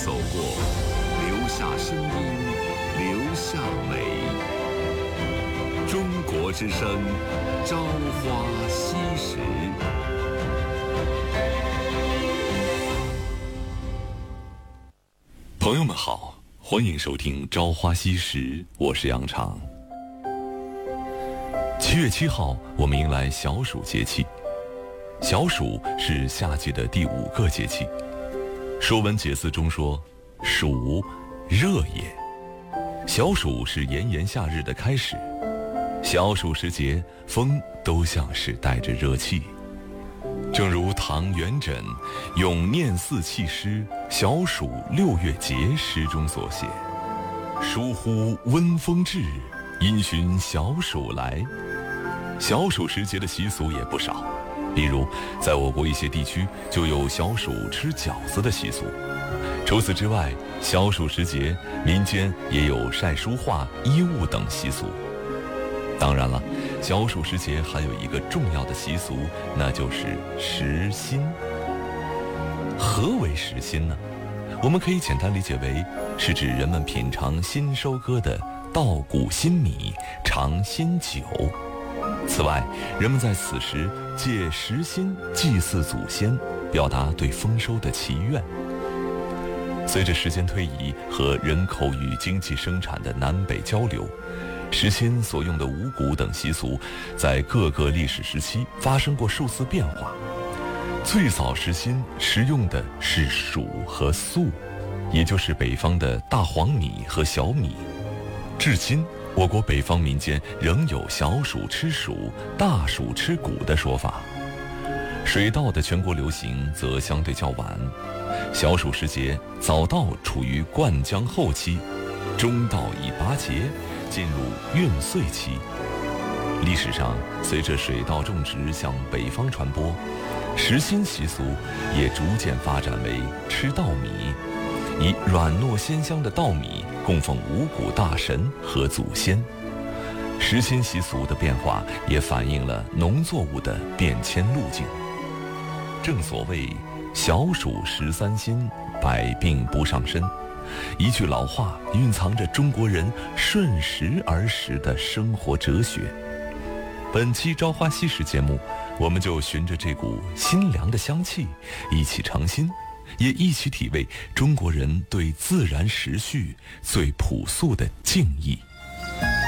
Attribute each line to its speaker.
Speaker 1: 走过，留下声音，留下美。中国之声，朝花夕拾。朋友们好，欢迎收听《朝花夕拾》，我是杨常。7月7号，我们迎来小暑节气。小暑是夏季的第5个节气。《说文解字》中说：“暑，热也。”小暑是炎炎夏日的开始。小暑时节，风都像是带着热气。正如唐元稹《咏念四气诗·小暑6月节》诗中所写：“倏忽温风至，因循小暑来。”小暑时节的习俗也不少，比如在我国一些地区就有小暑吃饺子的习俗。除此之外，小暑时节民间也有晒书画、衣物等习俗。当然了，小暑时节还有一个重要的习俗，那就是食新。何为食新呢？我们可以简单理解为，是指人们品尝新收割的稻谷新米，尝新酒。此外，人们在此时借食新祭祀祖先，表达对丰收的祈愿。随着时间推移和人口与经济生产的南北交流，食新所用的五谷等习俗在各个历史时期发生过数次变化。最早食新食用的是黍和粟，也就是北方的大黄米和小米。至今，我国北方民间仍有小暑吃黍、大暑吃谷的说法。水稻的全国流行则相对较晚。小暑时节，早稻处于灌浆后期，中稻已拔节，进入运穗期。历史上，随着水稻种植向北方传播，食新习俗也逐渐发展为吃稻米，以软糯鲜香的稻米供奉五谷大神和祖先。食新习俗的变化也反映了农作物的变迁路径。正所谓小暑13新，百病不上身。一句老话蕴藏着中国人顺时而食的生活哲学。本期朝花夕拾节目，我们就循着这股新凉的香气，一起尝新，也一起体味中国人对自然时序最朴素的敬意。